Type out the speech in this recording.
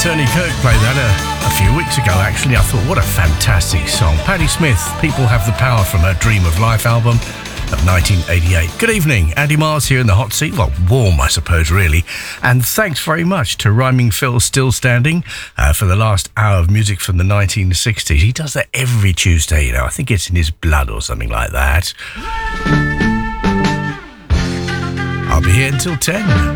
Tony Kirk played that a few weeks ago, actually. I thought, what a fantastic song. Patti Smith, People Have the Power, from her Dream of Life album of 1988. Good evening, Andy Miles here in the hot seat. Well, warm, I suppose, really. And thanks very much to Rhyming Phil Still Standing for the last hour of music from the 1960s. He does that every Tuesday, you know. I think it's in his blood or something like that. I'll be here until 10.